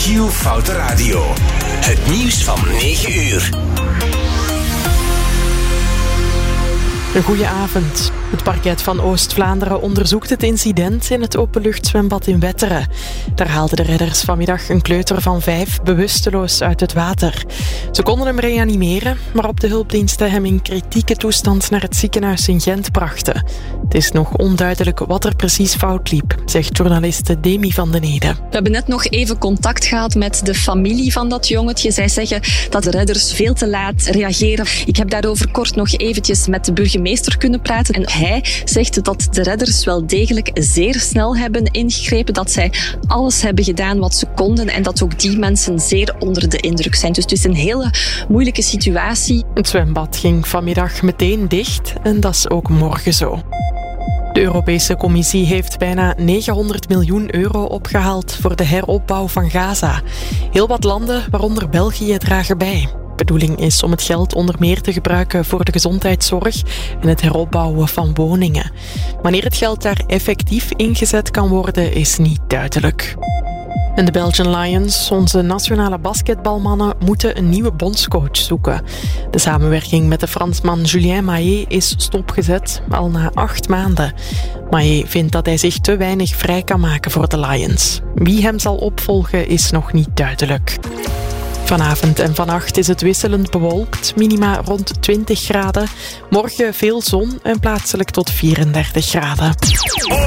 Q-Foute Radio. Het nieuws van 9 uur. Een goeie avond. Het parket van Oost-Vlaanderen onderzoekt het incident in het openluchtzwembad in Wetteren. Daar haalden de redders vanmiddag een kleuter van 5 bewusteloos uit het water. Ze konden hem reanimeren, waarop de hulpdiensten hem in kritieke toestand naar het ziekenhuis in Gent brachten. Het is nog onduidelijk wat er precies fout liep, zegt journaliste Demi van den Ede. We hebben net nog even contact gehad met de familie van dat jongetje. Zij zeggen dat de redders veel te laat reageren. Ik heb daarover kort nog eventjes met de burgemeester kunnen praten. En hij zegt dat de redders wel degelijk zeer snel hebben ingegrepen. Dat zij alles hebben gedaan wat ze konden. En dat ook die mensen zeer onder de indruk zijn. Dus het is een hele moeilijke situatie. Het zwembad ging vanmiddag meteen dicht en dat is ook morgen zo. De Europese Commissie heeft bijna 900 miljoen euro opgehaald voor de heropbouw van Gaza. Heel wat landen, waaronder België, dragen bij. De bedoeling is om het geld onder meer te gebruiken voor de gezondheidszorg en het heropbouwen van woningen. Wanneer het geld daar effectief ingezet kan worden, is niet duidelijk. En de Belgian Lions, onze nationale basketbalmannen, moeten een nieuwe bondscoach zoeken. De samenwerking met de Fransman Julien Maillet is stopgezet, al na 8 maanden. Maillet vindt dat hij zich te weinig vrij kan maken voor de Lions. Wie hem zal opvolgen is nog niet duidelijk. Vanavond en vannacht is het wisselend bewolkt, minima rond 20 graden. Morgen veel zon en plaatselijk tot 34 graden.